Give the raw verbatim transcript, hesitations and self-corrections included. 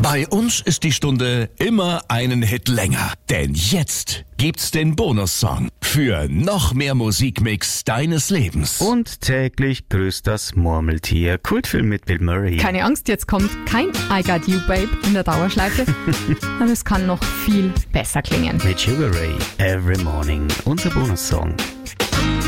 Bei uns ist die Stunde immer einen Hit länger. Denn jetzt gibt's den Bonussong für noch mehr Musikmix deines Lebens. Und täglich grüßt das Murmeltier. Kultfilm mit Bill Murray. Keine Angst, jetzt kommt kein I Got You Babe in der Dauerschleife. Aber es kann noch viel besser klingen. Mit Sugar Ray, Every Morning. Unser Bonussong.